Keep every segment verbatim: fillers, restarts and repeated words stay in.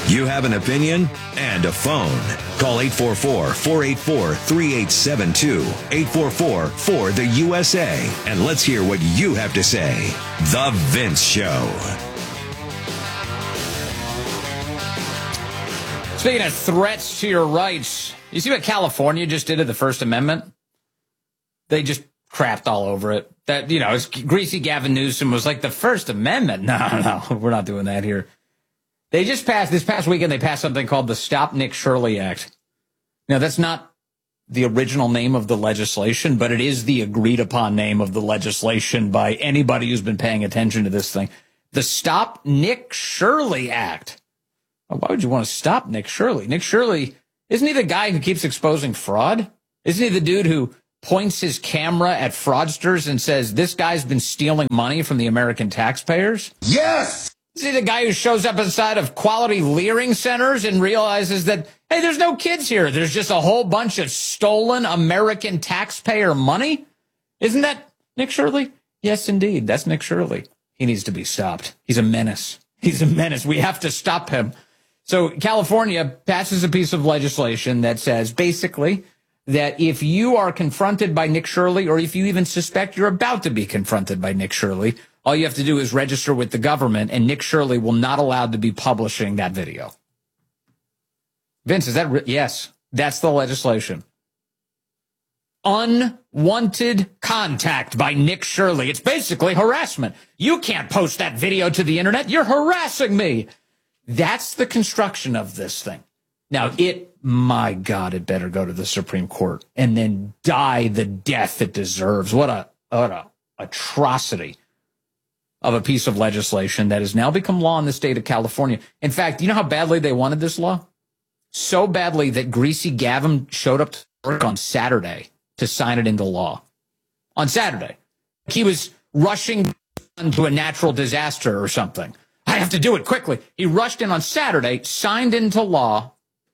You have an opinion and a phone. Call eight four four, four eight four, three eight seven two, eight four four, four the U S A, and let's hear what you have to say. The Vince Show. Speaking of threats to your rights, you see what California just did to the First Amendment? They just crapped all over it. That, you know, it's greasy Gavin Newsom was like, the First Amendment? No, no, we're not doing that here. They just passed, this past weekend, they passed something called the Stop Nick Shirley Act. Now, that's not the original name of the legislation, but it is the agreed upon name of the legislation by anybody who's been paying attention to this thing. The Stop Nick Shirley Act. Well, why would you want to stop Nick Shirley? Nick Shirley, isn't he the guy who keeps exposing fraud? Isn't he the dude who points his camera at fraudsters and says, this guy's been stealing money from the American taxpayers? Yes! Is he the guy who shows up inside of quality Leering centers and realizes that, hey, there's no kids here. There's just a whole bunch of stolen American taxpayer money? Isn't that Nick Shirley? Yes, indeed. That's Nick Shirley. He needs to be stopped. He's a menace. He's a menace. We have to stop him. So California passes a piece of legislation that says basically that if you are confronted by Nick Shirley, or if you even suspect you're about to be confronted by Nick Shirley, all you have to do is register with the government, and Nick Shirley will not allowed to be publishing that video. Vince, is that re- yes, that's the legislation. Unwanted contact by Nick Shirley. It's basically harassment. You can't post that video to the internet. You're harassing me. That's the construction of this thing. Now, it, my God, it better go to the Supreme Court and then die the death it deserves. What a, what a atrocity of a piece of legislation that has now become law in the state of California. In fact, you know how badly they wanted this law? So badly that Greasy Gavin showed up to work on Saturday to sign it into law. On Saturday. He was rushing into a natural disaster or something. I have to do it quickly. He rushed in on Saturday, signed into law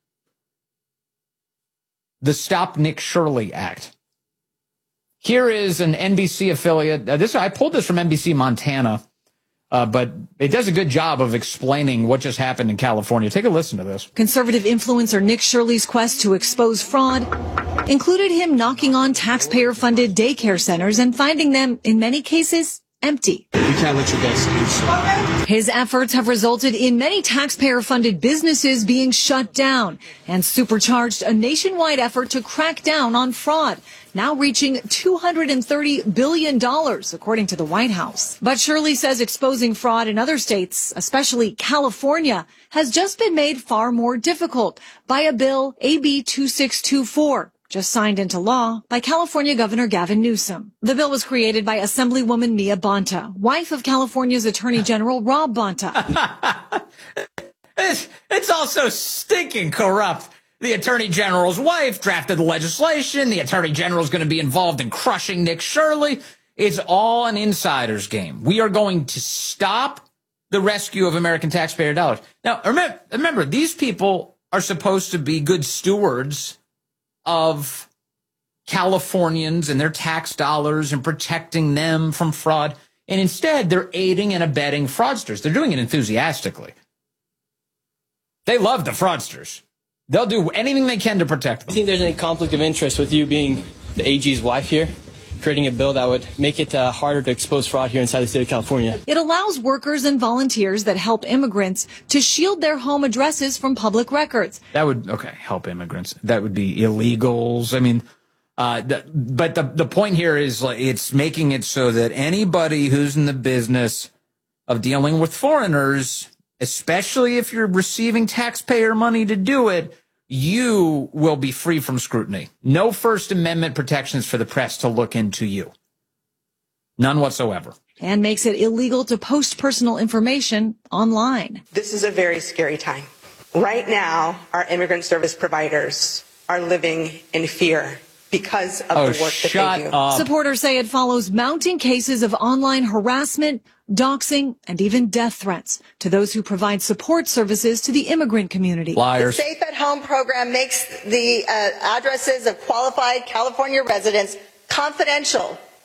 the Stop Nick Shirley Act. Here is an N B C affiliate. Uh, this I pulled this from N B C Montana, uh, but it does a good job of explaining what just happened in California. Take a listen to this. Conservative influencer Nick Shirley's quest to expose fraud included him knocking on taxpayer-funded daycare centers and finding them, in many cases, empty. You can't let your guests do so. His efforts have resulted in many taxpayer-funded businesses being shut down and supercharged a nationwide effort to crack down on fraud, now reaching two hundred thirty billion dollars, according to the White House. But Shirley says exposing fraud in other states, especially California, has just been made far more difficult by a bill, A B twenty-six twenty-four. Just signed into law by California Governor Gavin Newsom. The bill was created by Assemblywoman Mia Bonta, wife of California's Attorney General Rob Bonta. it's, it's also stinking corrupt. The Attorney General's wife drafted the legislation. The Attorney General's going to be involved in crushing Nick Shirley. It's all an insider's game. We are going to stop the rescue of American taxpayer dollars. Now, remember, remember these people are supposed to be good stewards of Californians and their tax dollars and protecting them from fraud. And instead, they're aiding and abetting fraudsters. They're doing it enthusiastically. They love the fraudsters. They'll do anything they can to protect them. Do you think there's any conflict of interest with you being the A G's wife here, creating a bill that would make it uh, harder to expose fraud here inside the state of California? It allows workers and volunteers that help immigrants to shield their home addresses from public records. That would, okay, help immigrants. That would be illegals. I mean, uh, the, but the, the point here is like, it's making it so that anybody who's in the business of dealing with foreigners, especially if you're receiving taxpayer money to do it, you will be free from scrutiny. No First Amendment protections for the press to look into you. None whatsoever. And makes it illegal to post personal information online. This is a very scary time. Right now, our immigrant service providers are living in fear because of oh, the work that shut they do. Up. Supporters say it follows mounting cases of online harassment, doxing, and even death threats to those who provide support services to the immigrant community. Liars. The Safe at Home program makes the uh, addresses of qualified California residents confidential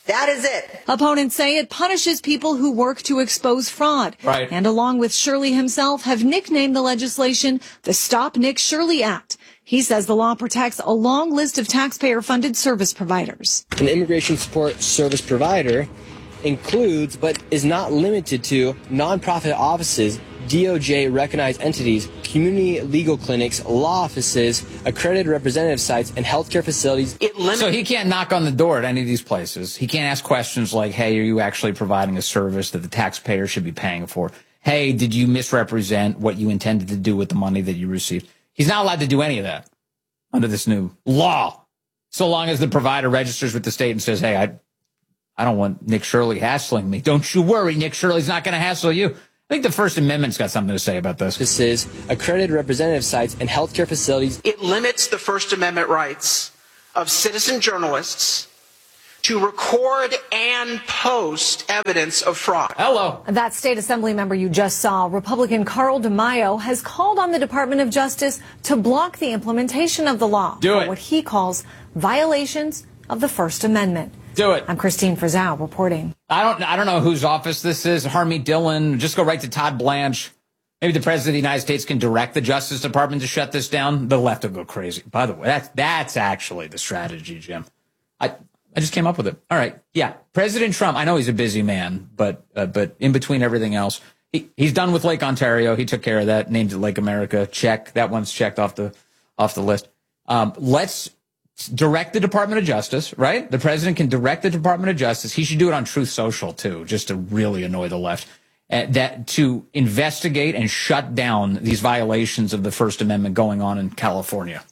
That is it. Opponents say it punishes people who work to expose fraud. Right. And along with Shirley himself, have nicknamed the legislation the Stop Nick Shirley Act. He says the law protects a long list of taxpayer-funded service providers. An immigration support service provider includes, but is not limited to, nonprofit offices, D O J-recognized entities, community legal clinics, law offices, accredited representative sites, and healthcare facilities. It limits- so he can't knock on the door at any of these places. He can't ask questions like, hey, are you actually providing a service that the taxpayer should be paying for? Hey, did you misrepresent what you intended to do with the money that you received? He's not allowed to do any of that under this new law, so long as the provider registers with the state and says, hey, I, I don't want Nick Shirley hassling me. Don't you worry, Nick Shirley's not going to hassle you. I think the First Amendment's got something to say about this. This is accredited representative sites and healthcare facilities. It limits the First Amendment rights of citizen journalists to record and post evidence of fraud. Hello. That state assembly member you just saw, Republican Carl DeMaio, has called on the Department of Justice to block the implementation of the law Do for it. what he calls violations of the First Amendment. Do it. I'm Christine Frizzell reporting. I don't I don't know whose office this is. Harmeet Dillon. Just go right to Todd Blanche. Maybe the President of the United States can direct the Justice Department to shut this down. The left will go crazy. By the way, that's that's actually the strategy, Jim. I I just came up with it. All right. Yeah. President Trump, I know he's a busy man, but uh, but in between everything else, he, he's done with Lake Ontario. He took care of that, named it Lake America. Check. That one's checked off the off the list. Um, let's direct the Department of Justice, right? The president can direct the Department of Justice. He should do it on Truth Social, too, just to really annoy the left. Uh, that to investigate and shut down these violations of the First Amendment going on in California.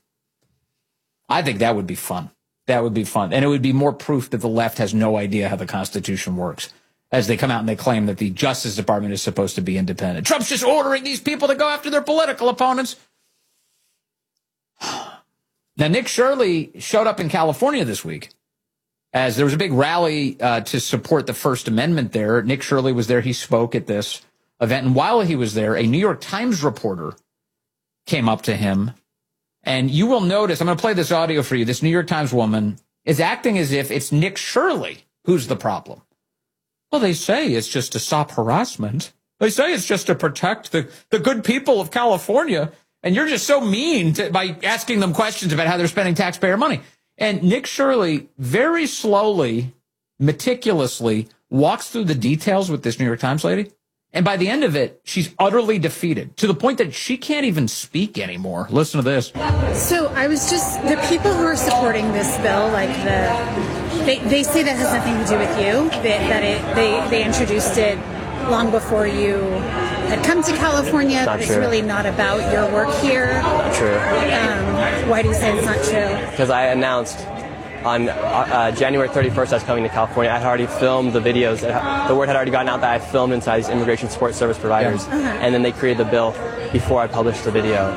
I think that would be fun. That would be fun. And it would be more proof that the left has no idea how the Constitution works, as they come out and they claim that the Justice Department is supposed to be independent. Trump's just ordering these people to go after their political opponents. Now, Nick Shirley showed up in California this week as there was a big rally uh, to support the First Amendment there. Nick Shirley was there. He spoke at this event. And while he was there, a New York Times reporter came up to him. And you will notice, I'm going to play this audio for you. This New York Times woman is acting as if it's Nick Shirley who's the problem. Well, they say it's just to stop harassment. They say it's just to protect the, the good people of California. And you're just so mean to, by asking them questions about how they're spending taxpayer money. And Nick Shirley very slowly, meticulously walks through the details with this New York Times lady. And by the end of it, she's utterly defeated to the point that she can't even speak anymore. Listen to this. So I was just, the people who are supporting this bill, like the, they, they say that has nothing to do with you, that, that it, they, they introduced it long before you had come to California. Not it's true. really not about your work here. Not true. Um, why do you say it's not true? Because I announced on uh, uh, January thirty-first I was coming to California. I had already filmed the videos. The word had already gotten out that I filmed inside these immigration support service providers. Yeah. Uh-huh. And then they created the bill before I published the video.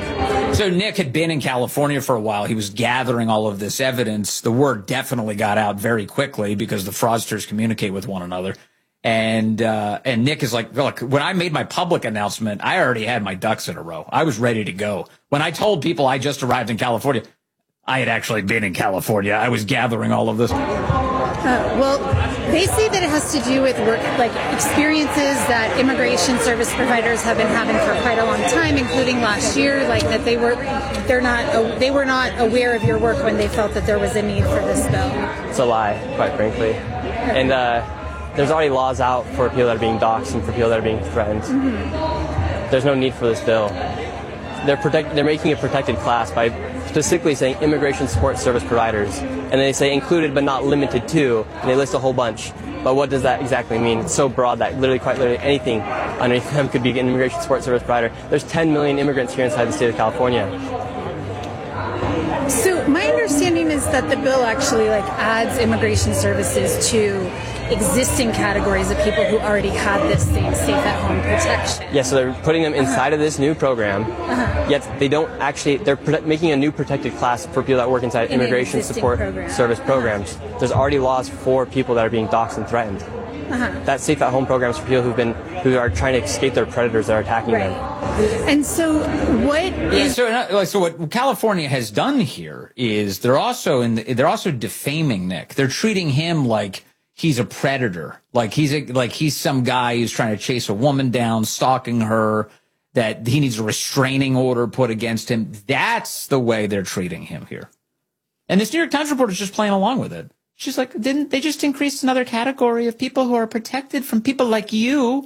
So Nick had been in California for a while. He was gathering all of this evidence. The word definitely got out very quickly because the fraudsters communicate with one another. And uh, and Nick is like, look, when I made my public announcement, I already had my ducks in a row. I was ready to go. When I told people I just arrived in California, I had actually been in California. I was gathering all of this. Uh, well, they say that it has to do with work, like experiences that immigration service providers have been having for quite a long time, including last year. Like that they were, they're not, they were not aware of your work when they felt that there was a need for this bill. It's a lie, quite frankly. And uh, there's already laws out for people that are being doxxed and for people that are being threatened. Mm-hmm. There's no need for this bill. They're protect, They're making a protected class by specifically saying immigration support service providers, and they say included but not limited to, and they list a whole bunch. But what does that exactly mean? It's so broad that literally, quite literally, anything underneath them could be an immigration support service provider. There's ten million immigrants here inside the state of California. So my understanding is that the bill actually like adds immigration services to existing categories of people who already had this same safe-at-home protection. Yeah, so they're putting them inside uh-huh. of this new program, uh-huh. yet they don't actually, they're prote- making a new protected class for people that work inside In immigration support program. service programs. Uh-huh. There's already laws for people that are being doxxed and threatened. Uh-huh. That safe at home program is for people who've been who are trying to escape their predators that are attacking Right. them. And so what Yeah, is so uh, so what California has done here is they're also in the, they're also defaming Nick. They're treating him like he's a predator, like he's a, like he's some guy who's trying to chase a woman down, stalking her, that he needs a restraining order put against him. That's the way they're treating him here. And this New York Times reporter is just playing along with it. She's like, didn't they just increase another category of people who are protected from people like you?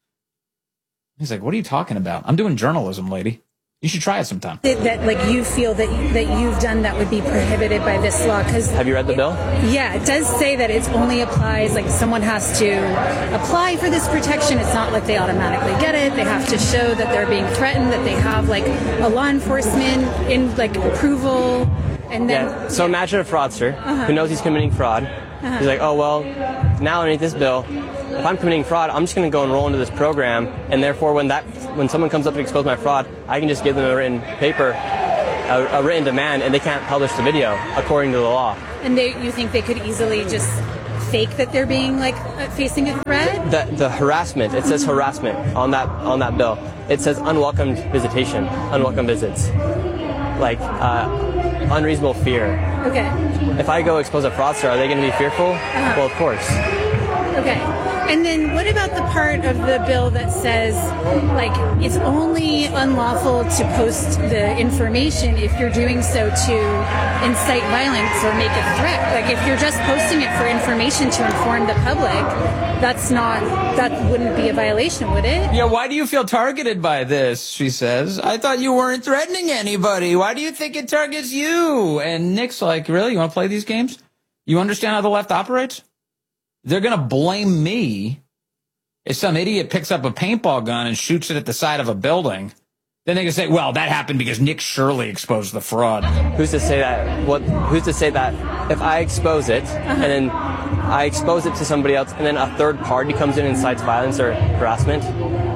He's like, what are you talking about? I'm doing journalism, lady. You should try it sometime. that, that like you feel that that you've done that would be prohibited by this law? Because Have you read the bill? yeah, it does say that it only applies, like someone has to apply for this protection. It's not like they automatically get it. They have to show that they're being threatened, that they have like a law enforcement in like approval, and then Yeah. So imagine a fraudster who knows he's committing fraud. He's like, oh, well, now underneath this bill, if I'm committing fraud, I'm just going to go enroll into this program, and therefore when that when someone comes up to expose my fraud, I can just give them a written paper, a, a written demand, and they can't publish the video according to the law. and they you think they could easily just fake that they're being like uh, facing a threat? The, the harassment, it says harassment on that on that bill. It says unwelcome visitation, unwelcome visits, like uh, unreasonable fear. Okay. If I go expose a fraudster, are they going to be fearful? Uh-huh. Well, of course. Okay. And then what about the part of the bill that says, like, it's only unlawful to post the information if you're doing so to incite violence or make a threat? Like, if you're just posting it for information to inform the public, that's not, that wouldn't be a violation, would it? Yeah, why do you feel targeted by this? She says. I thought you weren't threatening anybody. Why do you think it targets you? And Nick's like, really? You want to play these games? You understand how the left operates? They're going to blame me if some idiot picks up a paintball gun and shoots it at the side of a building. Then they can say, well, that happened because Nick Shirley exposed the fraud. Who's to say that? What? Who's to say that if I expose it and then I expose it to somebody else, and then a third party comes in and incites violence or harassment?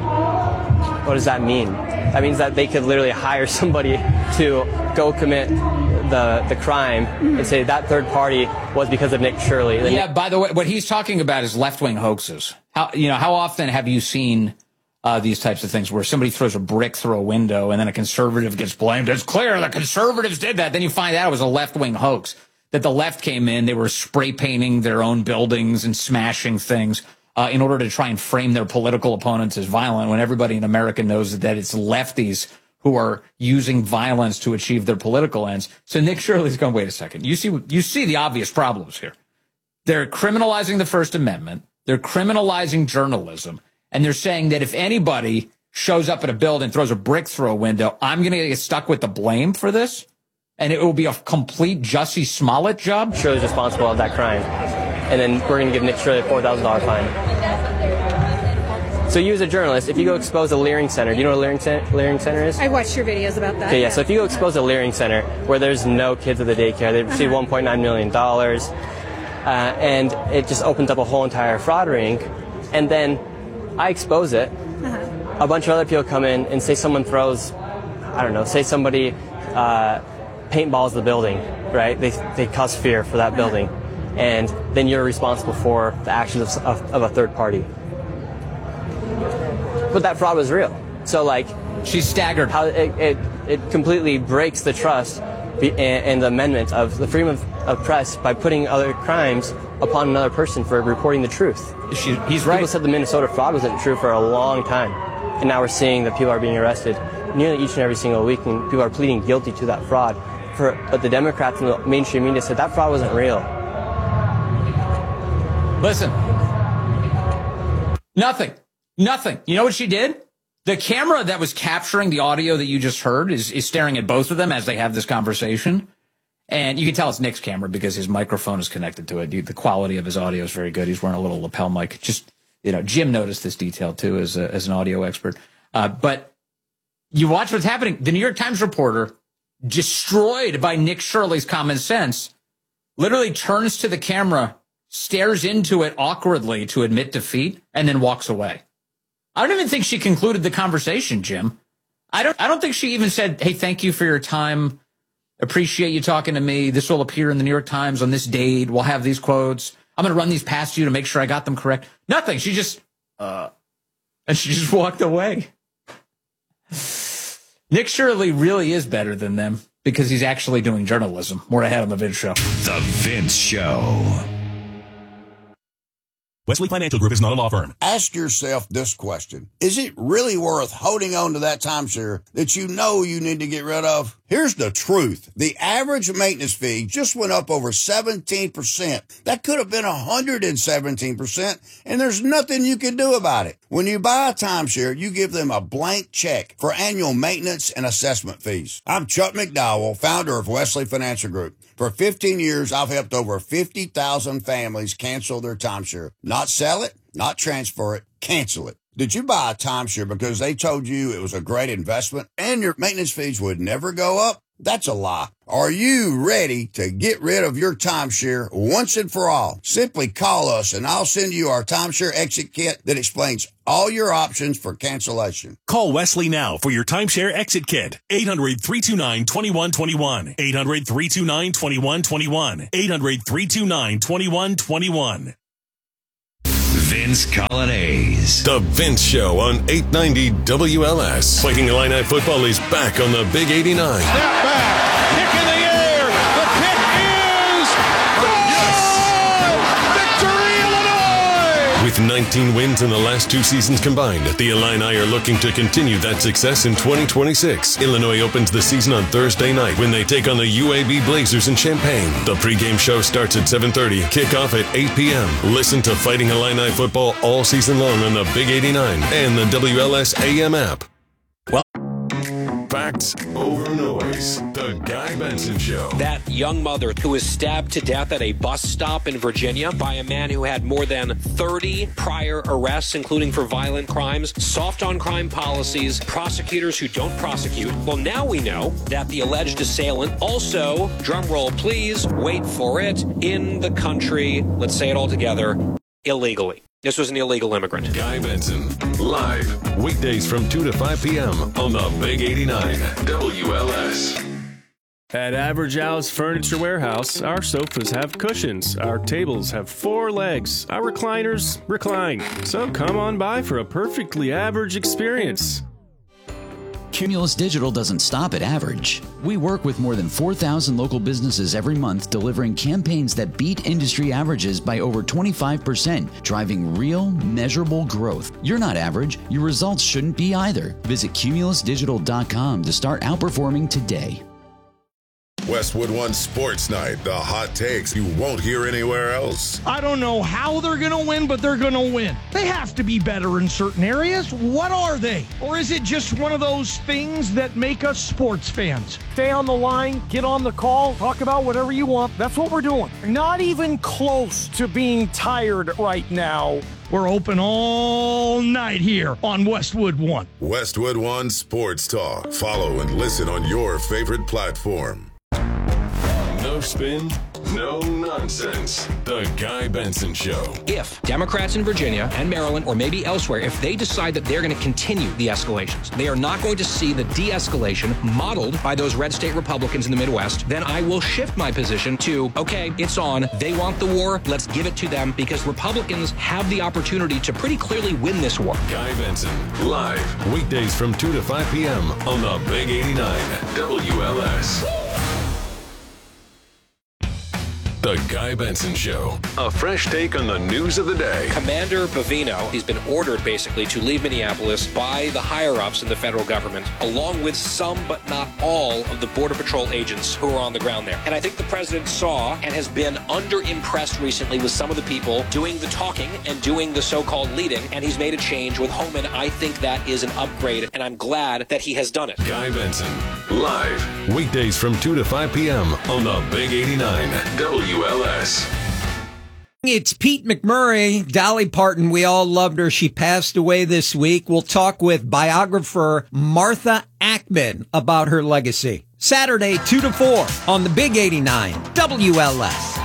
What does that mean? That means that they could literally hire somebody to go commit the the crime and say that third party was because of Nick Shirley. Then Yeah, Nick- by the way, what he's talking about is left-wing hoaxes. How, you know, how often have you seen uh, these types of things where somebody throws a brick through a window and then a conservative gets blamed? It's clear the conservatives did that. Then you find out it was a left-wing hoax, that the left came in, they were spray painting their own buildings and smashing things uh, in order to try and frame their political opponents as violent, when everybody in America knows that it's lefties who are using violence to achieve their political ends. So Nick Shirley's going, wait a second. You see, you see the obvious problems here. They're criminalizing the First Amendment. They're criminalizing journalism. And they're saying that if anybody shows up at a building, throws a brick through a window, I'm going to get stuck with the blame for this. And it will be a complete Jussie Smollett job. Shirley's responsible of that crime. And then we're going to give Nick Shirley a four thousand dollars fine. So you as a journalist, if you go expose a Leering Center, do you know what a Leering Center, Leering Center is? I watched your videos about that. Okay, yeah, so if you go expose a Leering Center where there's no kids at the daycare, they receive one point nine million dollars, uh, and it just opens up a whole entire fraud ring, and then I expose it, Uh-huh. a bunch of other people come in and say someone throws, I don't know, say somebody uh, paintballs the building, right? They, they cause fear for that building, and then you're responsible for the actions of, of, of a third party. But that fraud was real. So, like, she's staggered. How it, it, it completely breaks the trust be, and, and the amendment of the freedom of, of press by putting other crimes upon another person for reporting the truth. She, he's right. People said the Minnesota fraud wasn't true for a long time. And now we're seeing that people are being arrested nearly each and every single week, and people are pleading guilty to that fraud. For, but the Democrats and the mainstream media said that fraud wasn't real. Listen. Nothing. Nothing. You know what she did? The camera that was capturing the audio that you just heard is, is staring at both of them as they have this conversation. And you can tell it's Nick's camera because his microphone is connected to it. The quality of his audio is very good. He's wearing a little lapel mic. Just, you know, Jim noticed this detail too as a, as an audio expert. Uh, but you watch what's happening. The New York Times reporter, destroyed by Nick Shirley's common sense, literally turns to the camera, stares into it awkwardly to admit defeat, and then walks away. I don't even think she concluded the conversation, Jim. I don't I don't think she even said, hey, thank you for your time. Appreciate you talking to me. This will appear in the New York Times on this date. We'll have these quotes. I'm going to run these past you to make sure I got them correct. Nothing. She just, uh, and she just walked away. Nick Shirley really is better than them because he's actually doing journalism. More ahead on The Vince Show. The Vince Show. Wesley Financial Group is not a law firm. Ask yourself this question. Is it really worth holding on to that timeshare that you know you need to get rid of? Here's the truth. The average maintenance fee just went up over seventeen percent. That could have been one hundred seventeen percent, and there's nothing you can do about it. When you buy a timeshare, you give them a blank check for annual maintenance and assessment fees. I'm Chuck McDowell, founder of Wesley Financial Group. For fifteen years, I've helped over fifty thousand families cancel their timeshare. Not sell it, not transfer it, cancel it. Did you buy a timeshare because they told you it was a great investment and your maintenance fees would never go up? That's a lie. Are you ready to get rid of your timeshare once and for all? Simply call us and I'll send you our timeshare exit kit that explains all your options for cancellation. Call Wesley now for your timeshare exit kit. eight hundred, three two nine, two one two one. eight hundred, three two nine, two one two one. eight hundred, three two nine, two one two one. Vince Colonnese. The Vince Show on eight ninety W L S. Fighting Illini football is back on the Big eighty-nine. Step back, kick in the air. The kick is good. Victory, Illinois! With nineteen wins in the last two seasons combined, the Illini are looking to continue that success in twenty twenty-six. Illinois opens the season on Thursday night when they take on the U A B Blazers in Champaign. The pregame show starts at seven thirty, kickoff at eight p.m. Listen to Fighting Illini football all season long on the Big eighty-nine and the W L S A M app. Well, facts over noise. The Guy Benson Show. That young mother who was stabbed to death at a bus stop in Virginia by a man who had more than thirty prior arrests, including for violent crimes, soft on crime policies, prosecutors who don't prosecute. Well, now we know that the alleged assailant also, drumroll please, wait for it, in the country, let's say it all together, illegally. This was an illegal immigrant. Guy Benson, live, weekdays from two to five p.m. on the Big eighty-nine W L S. At Average Al's Furniture Warehouse, our sofas have cushions, our tables have four legs, our recliners recline. So come on by for a perfectly average experience. Cumulus Digital doesn't stop at average. We work with more than four thousand local businesses every month, delivering campaigns that beat industry averages by over twenty-five percent, driving real, measurable growth. You're not average. Your results shouldn't be either. Visit cumulus digital dot com to start outperforming today. Westwood One Sports Night, the hot takes you won't hear anywhere else. I don't know how they're going to win, but they're going to win. They have to be better in certain areas. What are they? Or is it just one of those things that make us sports fans? Stay on the line, get on the call, talk about whatever you want. That's what we're doing. Not even close to being tired right now. We're open all night here on Westwood One. Westwood One Sports Talk. Follow and listen on your favorite platform. No spin, no nonsense. The Guy Benson Show. If Democrats in Virginia and Maryland, or maybe elsewhere, if they decide that they're going to continue the escalations, they are not going to see the de-escalation modeled by those red state Republicans in the Midwest, then I will shift my position to, okay, it's on. They want the war. Let's give it to them, because Republicans have the opportunity to pretty clearly win this war. Guy Benson, live, weekdays from two to five p.m. on the Big eighty-nine W L S. The Guy Benson Show. A fresh take on the news of the day. Commander Bavino, he's been ordered basically to leave Minneapolis by the higher-ups in the federal government, along with some but not all of the Border Patrol agents who are on the ground there. And I think the president saw and has been under-impressed recently with some of the people doing the talking and doing the so-called leading, and he's made a change with Homan. I think that is an upgrade, and I'm glad that he has done it. Guy Benson, live, weekdays from two to five p.m. on the Big eighty-nine W L S. It's Pete McMurray, Dolly Parton. We all loved her. She passed away this week. We'll talk with biographer Martha Ackman about her legacy. Saturday, two to four on the Big eighty-nine W L S.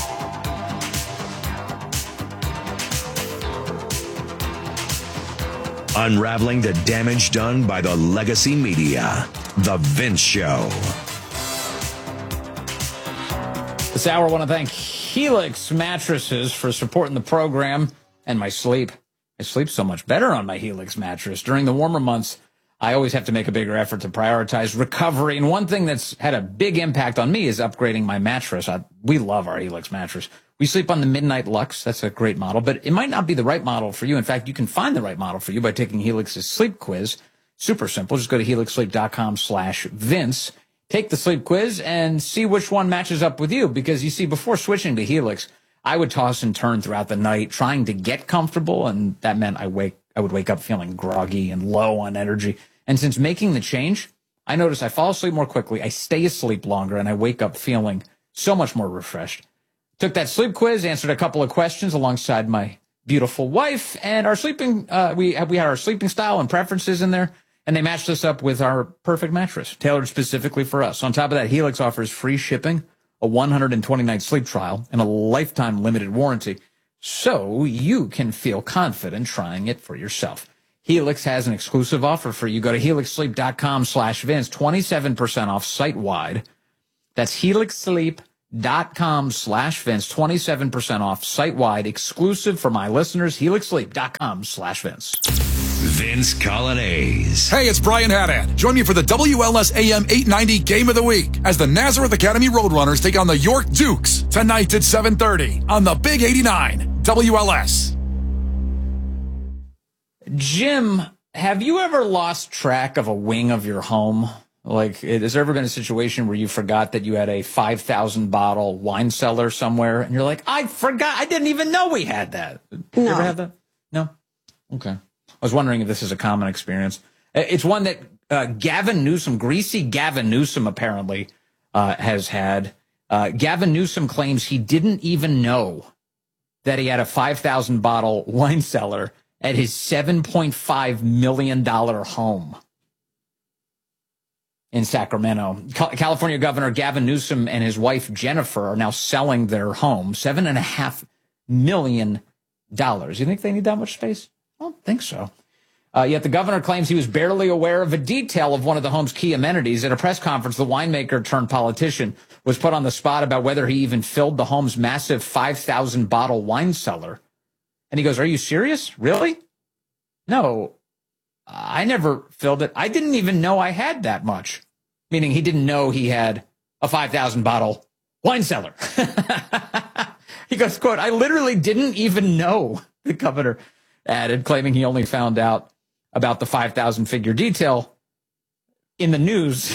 Unraveling the damage done by the legacy media. The Vince Show. This hour, I want to thank Helix mattresses for supporting the program and my sleep. I sleep so much better on my Helix mattress. During the warmer months, I always have to make a bigger effort to prioritize recovery. And one thing that's had a big impact on me is upgrading my mattress. I, we love our Helix mattress. We sleep on the Midnight Lux. That's a great model, but it might not be the right model for you. In fact, you can find the right model for you by taking Helix's sleep quiz. Super simple. Just go to helix sleep dot com slash Vince. Take the sleep quiz and see which one matches up with you. Because you see, before switching to Helix, I would toss and turn throughout the night trying to get comfortable, and that meant I wake I would wake up feeling groggy and low on energy. And since making the change, I notice I fall asleep more quickly, I stay asleep longer, and I wake up feeling so much more refreshed. Took that sleep quiz, answered a couple of questions alongside my beautiful wife, and our sleeping uh, we we had our sleeping style and preferences in there. And they matched us up with our perfect mattress, tailored specifically for us. On top of that, Helix offers free shipping, a one hundred twenty night sleep trial, and a lifetime limited warranty, so you can feel confident trying it for yourself. Helix has an exclusive offer for you. Go to helix sleep dot com slash Vince, twenty-seven percent off site-wide. That's helix sleep dot com slash Vince, twenty-seven percent off site-wide, exclusive for my listeners, helix sleep dot com slash Vince. Vince Coglianese. Hey, it's Brian Haddad. Join me for the W L S A M eight ninety Game of the Week as the Nazareth Academy Roadrunners take on the York Dukes tonight at seven thirty on the Big eighty-nine W L S. Jim, have you ever lost track of a wing of your home? Like, has there ever been a situation where you forgot that you had a five thousand bottle wine cellar somewhere, and you're like, I forgot, I didn't even know we had that. No. You ever have that? No? Okay. I was wondering if this is a common experience. It's one that uh, Gavin Newsom, greasy Gavin Newsom, apparently uh, has had. Uh, Gavin Newsom claims he didn't even know that he had a five thousand bottle wine cellar at his seven point five million dollars home in Sacramento. California Governor Gavin Newsom and his wife Jennifer are now selling their home, seven and a half million dollars. You think they need that much space? I don't think so. Uh, yet the governor claims he was barely aware of a detail of one of the home's key amenities. At a press conference, the winemaker turned politician was put on the spot about whether he even filled the home's massive five thousand bottle wine cellar. And he goes, are you serious? Really? No, I never filled it. I didn't even know I had that much. Meaning he didn't know he had a five thousand bottle wine cellar. He goes, quote, I literally didn't even know, the governor added, claiming he only found out about the five thousand figure detail in the news.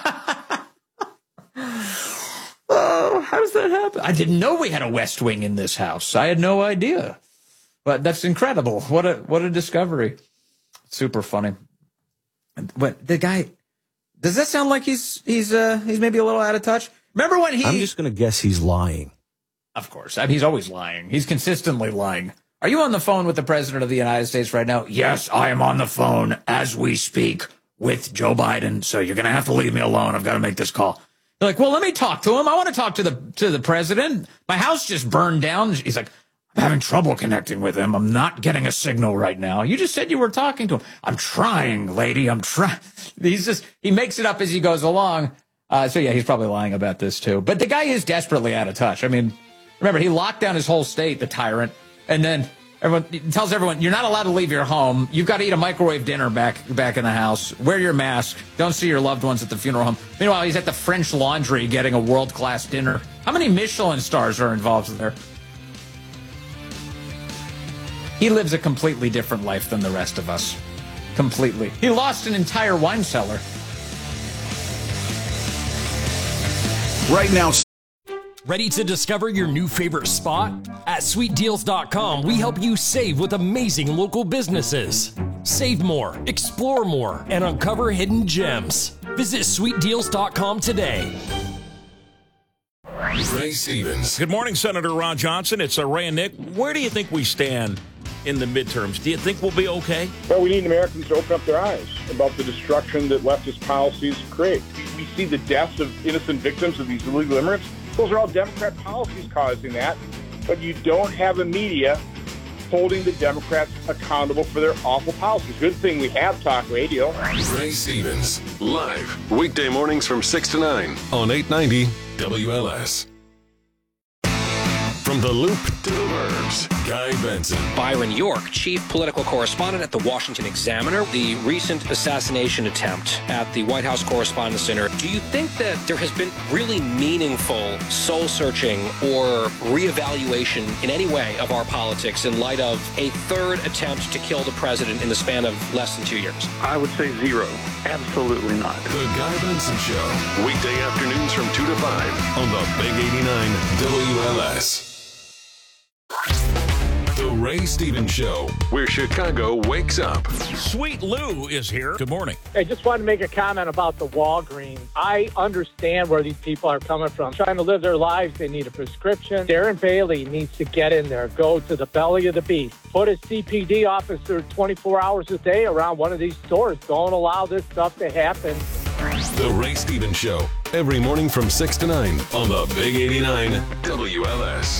Oh, how does that happen? I didn't know we had a West Wing in this house. I had no idea. But that's incredible. What a what a discovery. Super funny. But the guy, does that sound like he's he's uh he's maybe a little out of touch? Remember when he I'm just going to guess he's lying. Of course. I mean, he's always lying. He's consistently lying. Are you on the phone with the President of the United States right now? Yes, I am on the phone as we speak with Joe Biden. So you're going to have to leave me alone. I've got to make this call. They're like, well, let me talk to him. I want to talk to the to the president. My house just burned down. He's like, I'm having trouble connecting with him. I'm not getting a signal right now. You just said you were talking to him. I'm trying, lady. I'm trying. He's just, he makes it up as he goes along. Uh, so yeah, he's probably lying about this too. But the guy is desperately out of touch. I mean, remember, he locked down his whole state, the tyrant. And then everyone he tells everyone, you're not allowed to leave your home. You've got to eat a microwave dinner back back in the house. Wear your mask. Don't see your loved ones at the funeral home. Meanwhile, he's at the French Laundry getting a world-class dinner. How many Michelin stars are involved there? He lives a completely different life than the rest of us. Completely. He lost an entire wine cellar. Right now. Ready to discover your new favorite spot? At sweet deals dot com, we help you save with amazing local businesses. Save more, explore more, and uncover hidden gems. Visit sweet deals dot com today. Ray Stevens. Good morning, Senator Ron Johnson. It's uh, Ray and Nick. Where do you think we stand in the midterms? Do you think we'll be okay? Well, we need Americans to open up their eyes about the destruction that leftist policies create. We see the deaths of innocent victims of these illegal immigrants. Those are all Democrat policies causing that, but you don't have a media holding the Democrats accountable for their awful policies. Good thing we have talk radio. Ray Stevens, live, weekday mornings from six to nine on eight ninety W L S. From the Loop to the Burbs, Guy Benson. Byron York, chief political correspondent at the Washington Examiner. The recent assassination attempt at the White House Correspondents' Center. Do you think that there has been really meaningful soul-searching or reevaluation in any way of our politics in light of a third attempt to kill the president in the span of less than two years? I would say zero. Absolutely not. The Guy Benson Show. Weekday afternoons from two to five on the Big eighty-nine W L S. The Ray Stevens Show, where Chicago wakes up. Sweet Lou is here. Good morning. I just wanted to make a comment about the Walgreens. I understand where these people are coming from. Trying to live their lives, they need a prescription. Darren Bailey needs to get in there, go to the belly of the beast. Put a C P D officer twenty-four hours a day around one of these stores. Don't allow this stuff to happen. The Ray Stevens Show, every morning from six to nine on the Big eighty-nine W L S.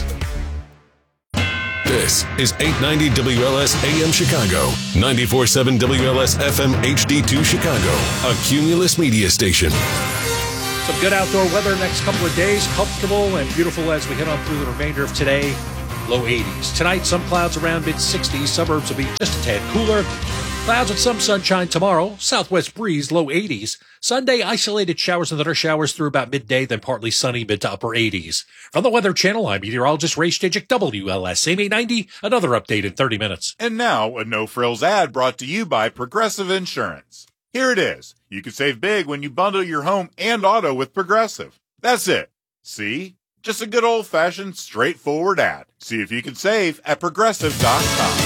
This is eight ninety W L S A M Chicago, ninety-four point seven W L S F M H D two Chicago, a Cumulus media station. Some good outdoor weather next couple of days, comfortable and beautiful as we head on through the remainder of today. Low eighties. Tonight, some clouds around mid sixties. Suburbs will be just a tad cooler. Clouds with some sunshine tomorrow. Southwest breeze, low eighties. Sunday, isolated showers and thunder showers through about midday, then partly sunny, mid to upper eighties. From the Weather Channel, I'm meteorologist Ray Stajic, W L S A M eight ninety. Another update in thirty minutes. And now, a no-frills ad brought to you by Progressive Insurance. Here it is. You can save big when you bundle your home and auto with Progressive. That's it. See? Just a good old-fashioned, straightforward ad. See if you can save at Progressive dot com.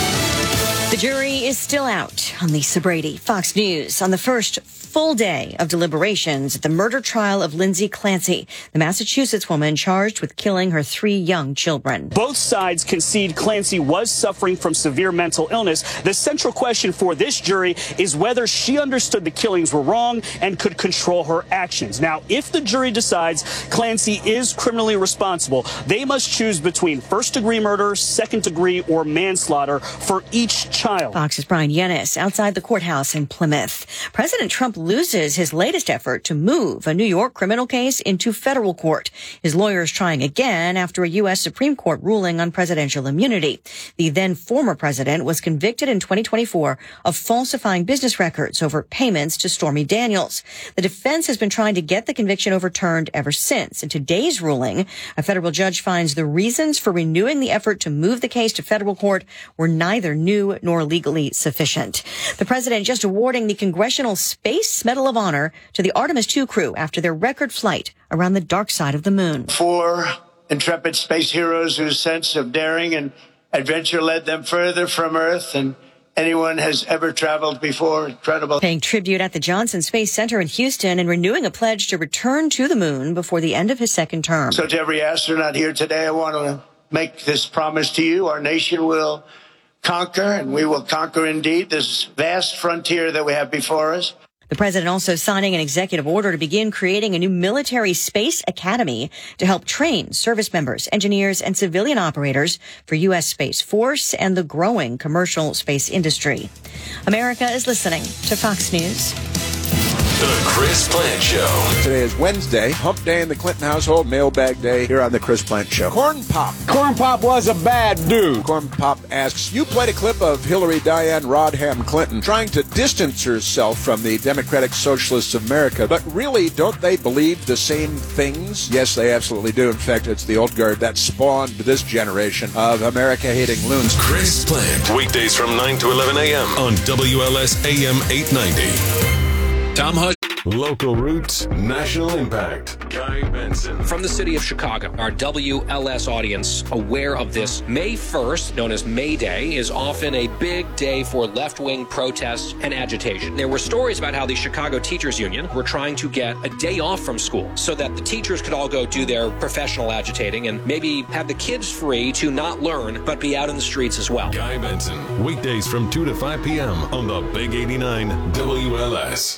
The jury is still out on Lisa Brady. Fox News on the first full day of deliberations at the murder trial of Lindsay Clancy, the Massachusetts woman charged with killing her three young children. Both sides concede Clancy was suffering from severe mental illness. The central question for this jury is whether she understood the killings were wrong and could control her actions. Now, if the jury decides Clancy is criminally responsible, they must choose between first-degree murder, second-degree, or manslaughter for each child. Fox's Brian Yennis outside the courthouse in Plymouth. President Trump loses his latest effort to move a New York criminal case into federal court. His lawyers trying again after a U S Supreme Court ruling on presidential immunity. The then former president was convicted in twenty twenty-four of falsifying business records over payments to Stormy Daniels. The defense has been trying to get the conviction overturned ever since. In today's ruling, a federal judge finds the reasons for renewing the effort to move the case to federal court were neither new nor legally sufficient. The president just awarding the Congressional Space Medal of Honor to the Artemis two crew after their record flight around the dark side of the moon. Four intrepid space heroes whose sense of daring and adventure led them further from Earth than anyone has ever traveled before. Incredible. Paying tribute at the Johnson Space Center in Houston and renewing a pledge to return to the moon before the end of his second term. So to every astronaut here today, I want to make this promise to you. Our nation will conquer, and we will conquer indeed, this vast frontier that we have before us. The president also signing an executive order to begin creating a new military space academy to help train service members, engineers, and civilian operators for U S Space Force and the growing commercial space industry. America is listening to Fox News. The Chris Plant Show. Today is Wednesday, hump day in the Clinton household, mailbag day here on the Chris Plant Show. Corn Pop. Corn Pop was a bad dude. Corn Pop asks, you played a clip of Hillary Diane Rodham Clinton trying to distance herself from the Democratic Socialists of America, but really, don't they believe the same things? Yes, they absolutely do. In fact, it's the old guard that spawned this generation of America-hating loons. Chris Plant, weekdays from nine to eleven a.m. on W L S A M eight ninety. Tom Hush. Local roots, national impact. Guy Benson. From the city of Chicago, our W L S audience aware of this. May first, known as May Day, is often a big day for left-wing protests and agitation. There were stories about how the Chicago Teachers Union were trying to get a day off from school so that the teachers could all go do their professional agitating and maybe have the kids free to not learn but be out in the streets as well. Guy Benson, weekdays from two to five p.m. on the Big eighty-nine W L S.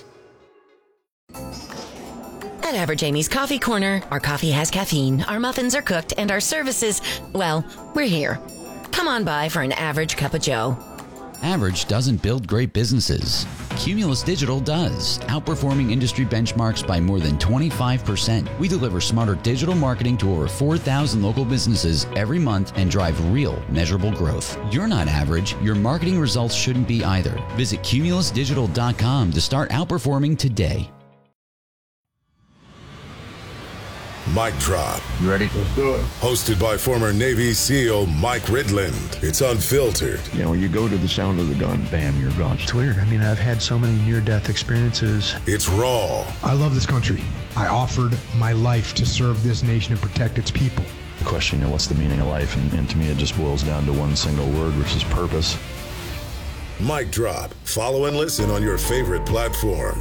At Average Amy's Coffee Corner, our coffee has caffeine, our muffins are cooked, and our services, well, we're here. Come on by for an average cup of joe. Average doesn't build great businesses. Cumulus Digital does, outperforming industry benchmarks by more than twenty-five percent. We deliver smarter digital marketing to over four thousand local businesses every month and drive real, measurable growth. You're not average. Your marketing results shouldn't be either. Visit cumulus digital dot com to start outperforming today. Mic Drop. You ready? Let's do it. Hosted by former Navy SEAL Mike Ridland. It's unfiltered. You know, when you go to the sound of the gun, bam, you're gone. It's weird. I mean, I've had so many near-death experiences. It's raw. I love this country. I offered my life to serve this nation and protect its people. The question, you know, what's the meaning of life? And, and to me, it just boils down to one single word, which is purpose. Mic Drop. Follow and listen on your favorite platform.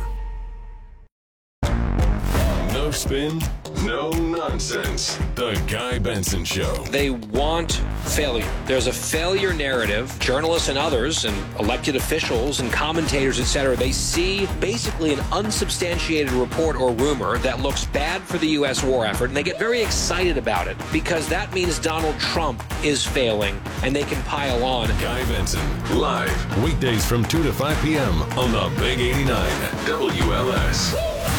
No spin, no nonsense. The Guy Benson Show. They want failure. There's a failure narrative. Journalists and others and elected officials and commentators, et cetera, they see basically an unsubstantiated report or rumor that looks bad for the U S war effort, and they get very excited about it because that means Donald Trump is failing, and they can pile on. Guy Benson, live, weekdays from two to five p.m. on the Big eighty-nine W L S.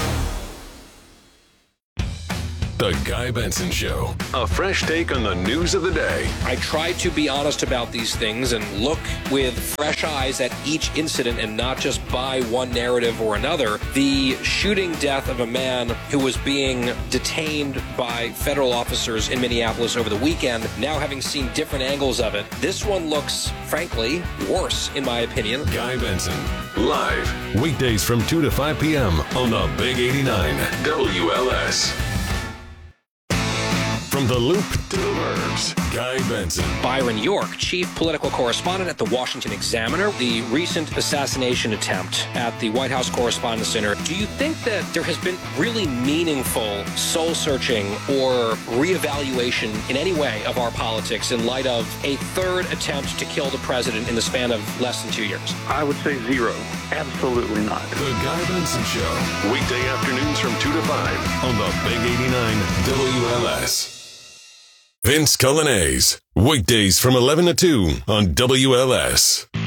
The Guy Benson Show. A fresh take on the news of the day. I try to be honest about these things and look with fresh eyes at each incident and not just buy one narrative or another. The shooting death of a man who was being detained by federal officers in Minneapolis over the weekend, now having seen different angles of it, this one looks, frankly, worse, in my opinion. Guy Benson, live, weekdays from two to five p.m. on the Big eighty-nine W L S. From the Loop to the Burbs, Guy Benson. Byron York, chief political correspondent at the Washington Examiner. The recent assassination attempt at the White House Correspondents' Center. Do you think that there has been really meaningful soul-searching or reevaluation in any way of our politics in light of a third attempt to kill the president in the span of less than two years? I would say zero. Absolutely not. The Guy Benson Show. Weekday afternoons from two to five on the Big eighty-nine W L S. Vince Cullinase. Weekdays from eleven to two on W L S.